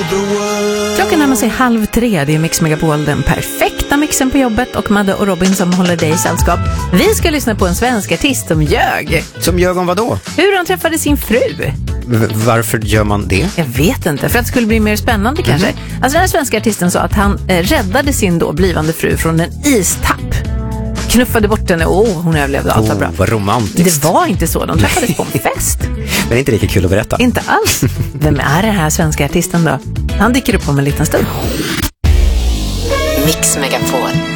Klockan närmar sig 2:30. Det är Mix Megapol, den perfekta mixen på jobbet, och Madde och Robin som håller dig i sällskap. Vi ska lyssna på en svensk artist som ljög. Som ljög om vad då? Hur han träffade sin fru. Varför gör man det? Jag vet inte, för att det skulle bli mer spännande kanske. Alltså den här svenska artisten sa att han räddade sin då blivande fru från en istapp. Knuffade bort henne och hon överlevde, allt var bra. Vad romantiskt. Det var inte så, de träffades på en fest. Men det är inte lika kul att berätta. Inte alls. Vem är den här svenska artisten då? Han dyker upp om en liten stund. Mix Megapol.